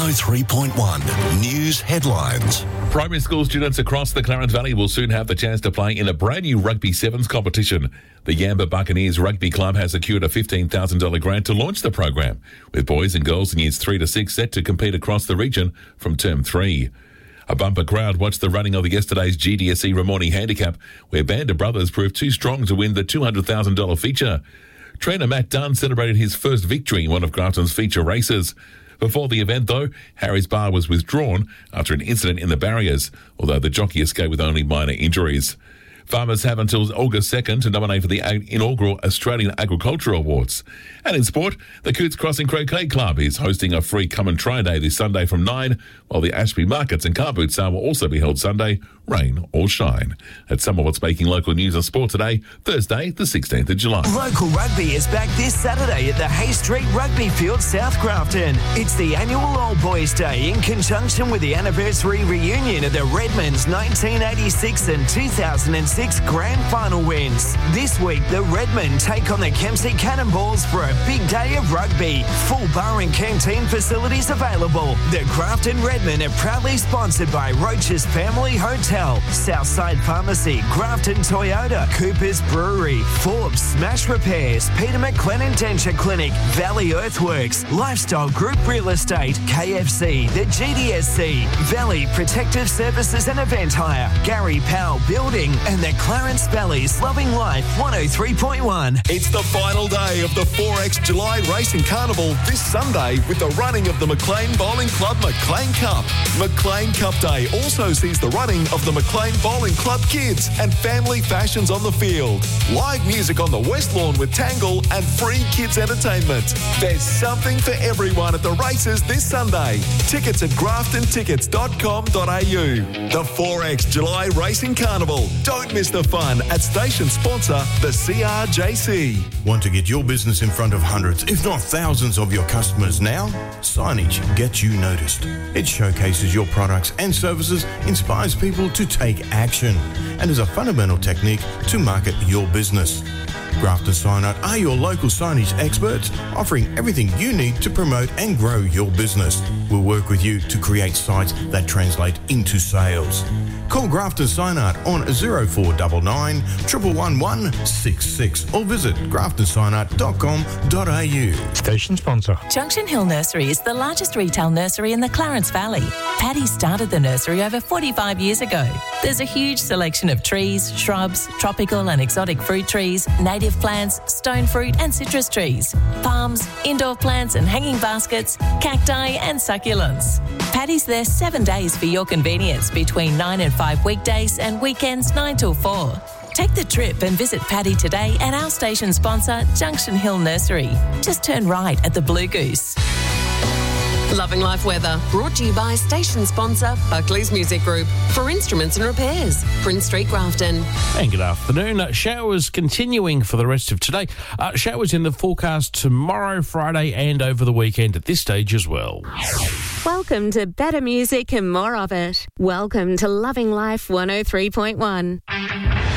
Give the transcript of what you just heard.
103.1 News Headlines. Primary school students across the Clarence Valley will soon have the chance to play in a brand new Rugby Sevens competition. The Yamba Buccaneers Rugby Club has secured a $15,000 grant to launch the program, with boys and girls in years 3 to 6 set to compete across the region from term 3. A bumper crowd watched the running of yesterday's GDSC Ramornie Handicap, where Band of Brothers proved too strong to win the $200,000 feature. Trainer Matt Dunn celebrated his first victory in one of Grafton's feature races. Before the event, though, Harry's Bar was withdrawn after an incident in the barriers, although the jockey escaped with only minor injuries. Farmers have until August 2nd to nominate for the inaugural Australian Agricultural Awards. And in sport, the Cootes Crossing Croquet Club is hosting a free Come and Try Day this Sunday from 9, while the Ashby Markets and Car Boot Sale will also be held Sunday, rain or shine. That's some of what's making local news and sport today, Thursday, the 16th of July. Local rugby is back this Saturday at the Hay Street Rugby Field, South Grafton. It's the annual Old Boys Day in conjunction with the anniversary reunion of the Redmond's 1986 and 2006 grand final wins. This week, the Redmond take on the Kempsey Cannonballs for a big day of rugby. Full bar and canteen facilities available. The Grafton Redmond are proudly sponsored by Roach's Family Hotel, Southside Pharmacy, Grafton Toyota, Cooper's Brewery, Forbes Smash Repairs, Peter McLennan Denture Clinic, Valley Earthworks, Lifestyle Group Real Estate, KFC, the GDSC, Valley Protective Services and Event Hire, Gary Powell Building, and the Clarence Valley's Loving Life 103.1. It's the final day of the 4X July Racing Carnival this Sunday with the running of the McLean Bowling Club McLean Cup. McLean Cup Day also sees the running of the McLean Bowling Club Kids and family fashions on the field. Live music on the West Lawn with Tangle and free kids entertainment. There's something for everyone at the races this Sunday. Tickets at graftontickets.com.au. The 4X July Racing Carnival. Don't miss the fun at station sponsor, the CRJC. Want to get your business in front of hundreds, if not thousands of your customers now? Signage gets you noticed. It showcases your products and services, inspires people to take action, and is a fundamental technique to market your business. Grafton Sign Art are your local signage experts, offering everything you need to promote and grow your business. We'll work with you to create sites that translate into sales. Call Grafton Sign Art on 0499 111 166 or visit graftonsignart.com.au. Station sponsor. Junction Hill Nursery is the largest retail nursery in the Clarence Valley. Paddy started the nursery over 45 years ago. There's a huge selection of trees, shrubs, tropical and exotic fruit trees, native plants, stone fruit and citrus trees, palms, indoor plants and hanging baskets, cacti and succulents. Paddy's there 7 days for your convenience between 9 and 5 weekdays and weekends 9 till 4. Take the trip and visit Paddy today at our station sponsor, Junction Hill Nursery. Just turn right at the Blue Goose. Loving Life Weather, brought to you by station sponsor Buckley's Music Group for instruments and repairs, Prince Street, Grafton. And good afternoon. Showers continuing for the rest of today. Showers in the forecast tomorrow, Friday and over the weekend at this stage as well. Welcome to better music and more of it. Welcome to Loving Life 103.1.